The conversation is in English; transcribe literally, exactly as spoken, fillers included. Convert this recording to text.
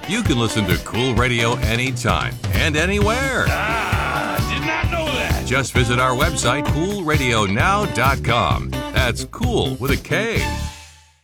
You can listen to Cool Radio anytime and anywhere. Ah, did not know that. Just visit our website, cool radio now dot com. That's cool with a K.